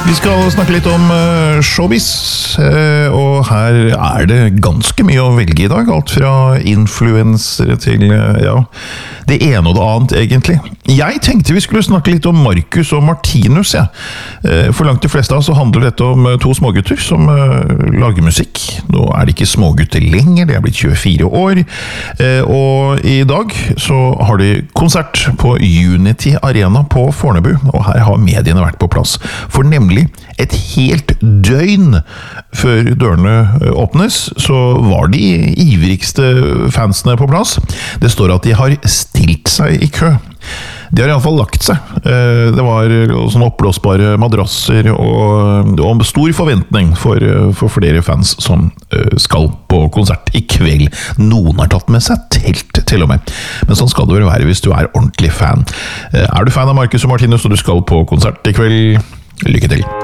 Vi skal snakke litt om showbiz, og her er det ganske mye å velge i dag. Alt fra influensere til, ja, det ene og det annet egentlig. Jeg tenkte vi skulle snakke litt om Marcus og Martinus, ja. For langt de fleste av så handler dette om to smågutter som lager musikk. Nå er de ikke smågutter lenger, de er blitt 24 år. Og i dag så har de konsert på Unity Arena på Fornebu, og her har mediene vært på plass. For nemlig et helt døgn før dørene åpnes, så var de ivrigste fansene på plass. Det står at de har stilt seg i kø. De har i alle fall lagt seg. Det var sånne oppblåsbare madrasser og stor forventning for flere fans som skal på konsert i kveld. Noen har tatt med seg telt til og med. Men sånn skal det vel være hvis du er ordentlig fan. Er du fan av Marcus og Martinus og du skal på konsert i kveld? Lykke til!